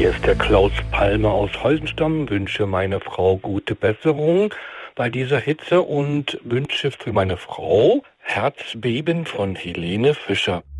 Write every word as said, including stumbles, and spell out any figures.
Hier ist der Klaus Palmer aus Holzenstamm, wünsche meiner Frau gute Besserung bei dieser Hitze und wünsche für meine Frau Herzbeben von Helene Fischer.